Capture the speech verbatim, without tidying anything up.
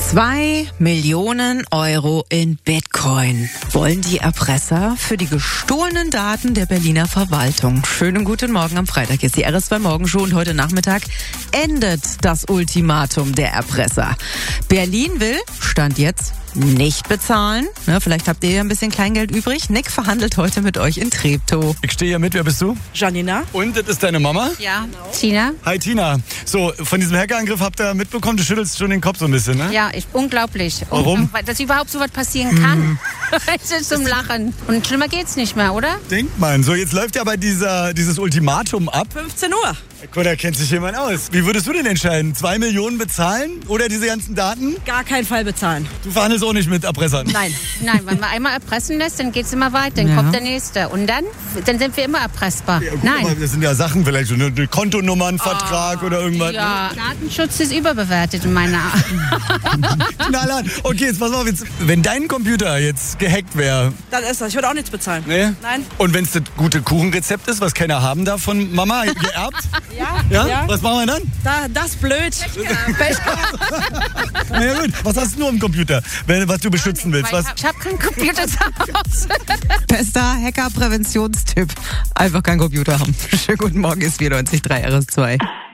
Zwei Millionen Euro in Bitcoin wollen die Erpresser für die gestohlenen Daten der Berliner Verwaltung. Schönen guten Morgen am Freitag. Ist die R S zwei Morgenshow und heute Nachmittag endet das Ultimatum der Erpresser. Berlin will, Stand jetzt, nicht bezahlen. Ja, vielleicht habt ihr ja ein bisschen Kleingeld übrig. Nick verhandelt heute mit euch in Treptow. Ich stehe hier mit. Wer bist du? Janina. Und das ist deine Mama? Ja, genau. Tina. Hi Tina. So, von diesem Hackerangriff habt ihr mitbekommen, du schüttelst schon den Kopf so ein bisschen, ne? Ja, ich, unglaublich. Warum? Un- dass überhaupt so was passieren kann. Es ist zum Lachen. Und schlimmer geht's nicht mehr, oder? Denkt man. So, jetzt läuft ja aber dieser, dieses Ultimatum ab. fünfzehn Uhr. Guck, da kennt sich jemand aus. Wie würdest du denn entscheiden? Zwei Millionen bezahlen oder diese ganzen Daten? Gar keinen Fall bezahlen. Du verhandelst auch nicht mit Erpressern? Nein. Nein, wenn man einmal erpressen lässt, dann geht's immer weiter. Dann Ja. kommt der Nächste. Und dann, dann sind wir immer erpressbar. Ja, gut, Nein. aber das sind ja Sachen, vielleicht so eine, eine Kontonummernvertrag oder irgendwas. Ja, Datenschutz ist überbewertet in meiner Ne? Knallhart. Okay, jetzt pass auf. Jetzt, wenn dein Computer jetzt gehackt wäre, Dann ist das. Ich würde auch nichts bezahlen. ne? Nein. Und wenn es das gute Kuchenrezept ist, was keiner haben darf von Mama, geerbt, Ja? ja? Was machen wir dann? Da, das ist blöd. Na ja, gut. Was hast du nur im Computer, wenn, was du beschützen willst? Weil Was? Ich habe keinen Computer zu Hause. Bester Hacker-Präventionstipp. Einfach keinen Computer haben. Schönen guten Morgen, ist vierundneunzig Komma drei R S zwei.